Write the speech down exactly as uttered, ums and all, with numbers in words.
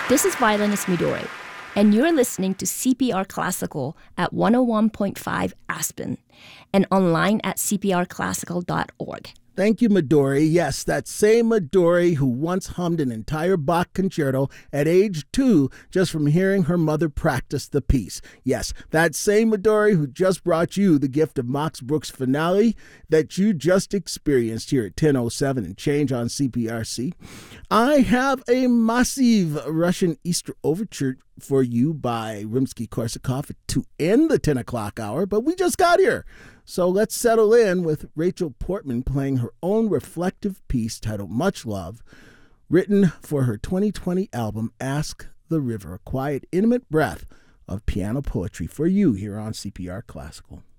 This is violinist Midori, and you're listening to C P R Classical at one oh one point five Aspen and online at c p r classical dot org. Thank you, Midori. Yes, that same Midori who once hummed an entire Bach concerto at age two just from hearing her mother practice the piece. Yes, that same Midori who just brought you the gift of Max Bruch's finale that you just experienced here at ten oh seven and change on C P R C. I have a massive Russian Easter overture for you by Rimsky-Korsakov to end the ten o'clock hour, but we just got here. So let's settle in with Rachel Portman playing her own reflective piece titled Much Love, written for her twenty twenty album Ask the River, a quiet, intimate breath of piano poetry for you here on C P R Classical.